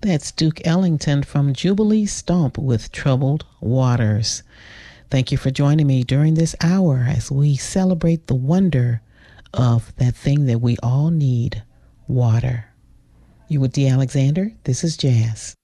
That's Duke Ellington from Jubilee Stomp with Troubled Waters. Thank you for joining me during this hour as we celebrate the wonder of that thing that we all need, water. You with D. Alexander? This is Jazz.